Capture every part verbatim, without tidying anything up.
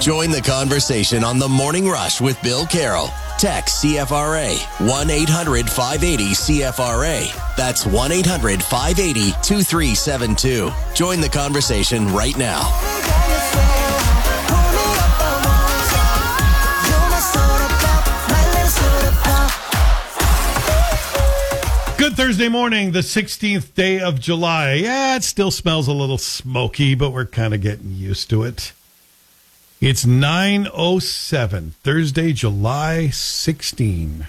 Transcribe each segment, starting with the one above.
Join the conversation on The Morning Rush with Bill Carroll. Text C F R A one eight hundred five eighty C F R A. That's one eight hundred five eighty two three seven two. Join the conversation right now. Good Thursday morning, the sixteenth day of July. Yeah, it still smells a little smoky, but we're kind of getting used to it. It's nine oh seven, Thursday, July sixteenth.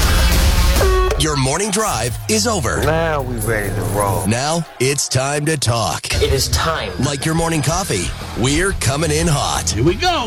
Your morning drive is over. Now we ready to roll. Now it's time to talk. It is time. Like your morning coffee, we're coming in hot. Here we go.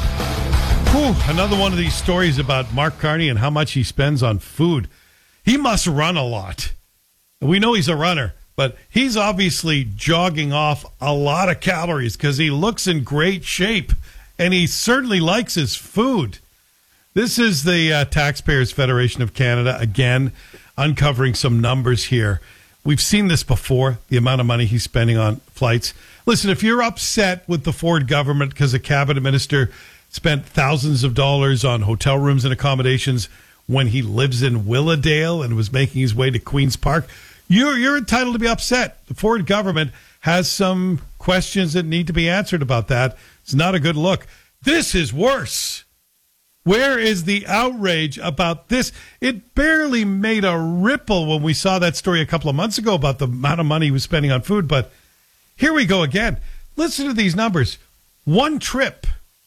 Whew, another one of these stories about Mark Carney and how much he spends on food. He must run a lot. We know he's a runner, but he's obviously jogging off a lot of calories because he looks in great shape. And he certainly likes his food. This is the uh, Taxpayers Federation of Canada, again, uncovering some numbers here. We've seen this before, the amount of money he's spending on flights. Listen, if you're upset with the Ford government because a cabinet minister spent thousands of dollars on hotel rooms and accommodations when he lives in Willowdale and was making his way to Queen's Park, you're, you're entitled to be upset. The Ford government has some questions that need to be answered about that. It's not a good look. This is worse. Where is the outrage about this? It barely made a ripple when we saw that story a couple of months ago about the amount of money he was spending on food. But here we go again. Listen to these numbers. One trip,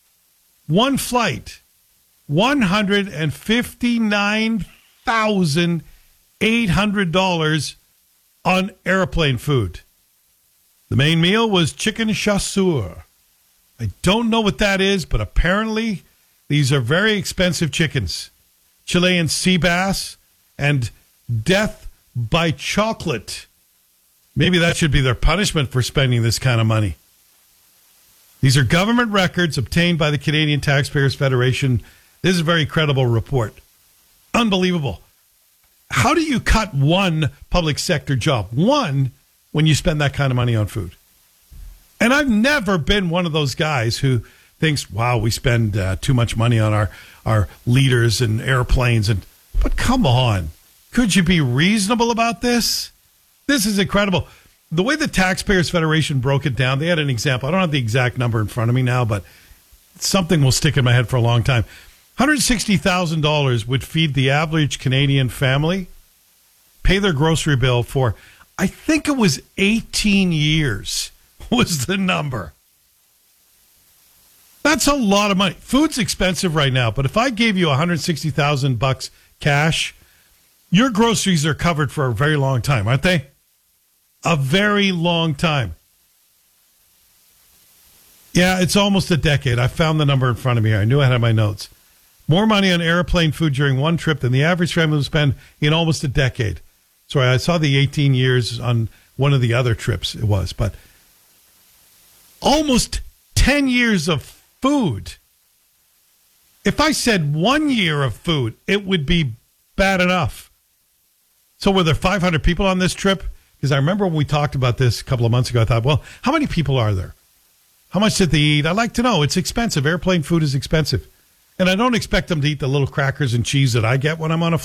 one flight, one hundred fifty-nine thousand eight hundred dollars on airplane food. The main meal was chicken chasseur. I don't know what that is, but apparently these are very expensive chickens. Chilean sea bass and death by chocolate. Maybe that should be their punishment for spending this kind of money. These are government records obtained by the Canadian Taxpayers Federation. This is a very credible report. Unbelievable. How do you cut one public sector job? One, when you spend that kind of money on food. And I've never been one of those guys who thinks, wow, we spend uh, too much money on our, our leaders and airplanes. And But come on. Could you be reasonable about this? This is incredible. The way the Taxpayers Federation broke it down, they had an example. I don't have the exact number in front of me now, but something will stick in my head for a long time. one hundred sixty thousand dollars would feed the average Canadian family, pay their grocery bill for, I think it was eighteen years. Was the number. That's a lot of money. Food's expensive right now, but if I gave you one hundred sixty thousand bucks cash, your groceries are covered for a very long time, aren't they? A very long time. Yeah, it's almost a decade. I found the number in front of me here. I knew I had my notes. More money on airplane food during one trip than the average family would spend in almost a decade. Sorry, I saw the eighteen years on one of the other trips it was, but almost ten years of food. If I said one year of food, it would be bad enough. So were there five hundred people on this trip? Because I remember when we talked about this a couple of months ago, I thought, well, how many people are there? How much did they eat? I'd like to know. It's expensive. Airplane food is expensive. And I don't expect them to eat the little crackers and cheese that I get when I'm on a